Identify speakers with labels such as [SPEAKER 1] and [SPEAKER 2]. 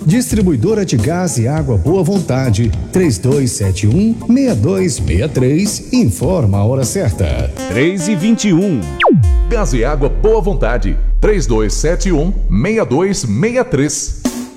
[SPEAKER 1] Distribuidora de Gás e Água Boa Vontade, 3271-6263, informa a hora certa.
[SPEAKER 2] 3h21.
[SPEAKER 3] Gás e Água Boa Vontade, 3271-6263.